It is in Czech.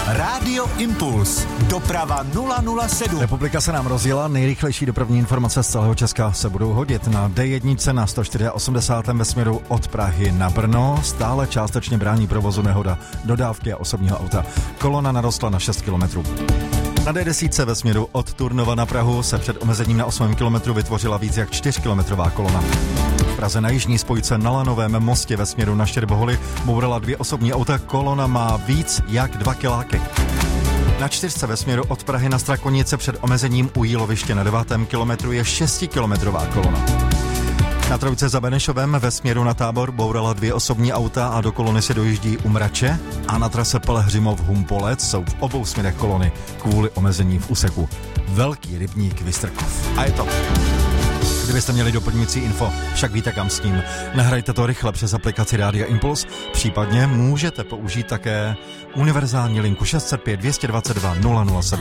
Rádio Impuls. Doprava 007. Republika se nám rozjela, nejrychlejší dopravní informace z celého Česka se budou hodit na D1 na 184 ve směru od Prahy na Brno. Stále částečně brání provozu nehoda dodávky a osobního auta. Kolona narostla na 6 kilometrů. Na D10 ve směru od Turnova na Prahu se před omezením na 8 kilometru vytvořila víc jak 4kilometrová kolona. V Praze na jižní spojce na Lanovém mostě ve směru na Štěrboholy bourala 2 osobní auta, kolona má víc jak 2 kiláky. Na 4 ve směru od Prahy na Strakonice před omezením u Jíloviště na 9. kilometru je 6kilometrová kolona. Na 3 za Benešovem ve směru na Tábor bourala 2 osobní auta a do kolony se dojíždí u Mrače a na trase Pelhřimov-Humpolec jsou v obou směrech kolony kvůli omezení v úseku Velký rybník Vystrkov. A je to. Kdybyste měli doplňující info, však víte kam s tím. Nahrajte to rychle přes aplikaci Rádia Impuls, případně můžete použít také univerzální linku 605 222 007.